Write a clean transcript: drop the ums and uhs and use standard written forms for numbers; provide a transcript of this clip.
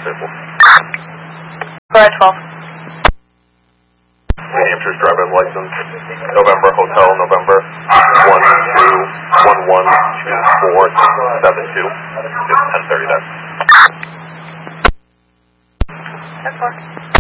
disabled. Go ahead, 12. New Hampshire's driver's license, November, Hotel, November, 12112472. It's 10:30 there. 10-4.